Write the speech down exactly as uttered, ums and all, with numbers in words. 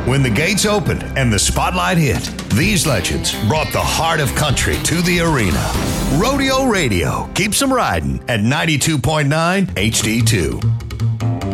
When the gates opened and the spotlight hit, these legends brought the heart of country to the arena. Rodeo Radio keeps them riding at ninety-two point nine H D two.